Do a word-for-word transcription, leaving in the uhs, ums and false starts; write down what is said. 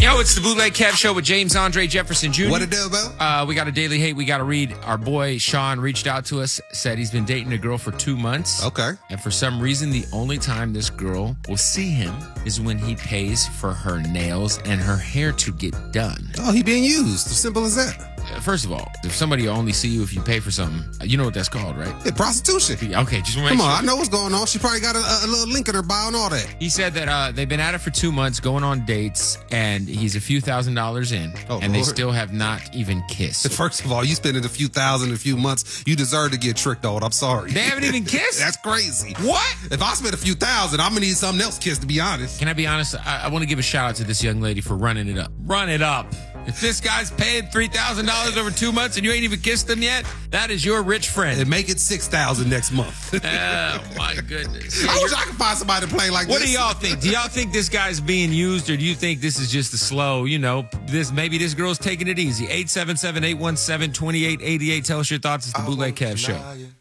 Yo, it's the Bootleg Kev Show with James Andre Jefferson Junior What it do, Bo? Uh, we got a daily hate we got to read. Our boy Sean reached out to us, said he's been dating a girl for two months. Okay. And for some reason, the only time this girl will see him is when he pays for her nails and her hair to get done. Oh, he being used. Simple as that. Uh, First of all, if somebody will only see you if you pay for something, uh, you know what that's called, right? Yeah, prostitution. Okay, just want to Come make on, sure. I know what's going on. She probably got a, a little link in her bio and all that. He said that uh, they've been at it for two months, going on dates, and he's a few thousand dollars in, Oh, and they Lord. still have not even kissed. First of all, you spending a few thousand in a few months, you deserve to get tricked on. I'm sorry. They haven't even kissed? That's crazy. What? If I spend a few thousand, I'm gonna need something else kissed, to be honest. Can I be honest? I, I want to give a shout out to this young lady for running it up. Run it up. If this guy's paid three thousand dollars over two months and you ain't even kissed him yet, that is your rich friend. And make it six thousand next month. Oh, my goodness. Yeah, I wish you're- I could find somebody to play like What this. do y'all think? Do y'all think this guy's being used, or do you think this is just a slow, you know, this maybe this girl's taking it easy? eight seven seven, eight one seven, two eight eight eight. Tell us your thot's. It's the Bootleg Kev Show.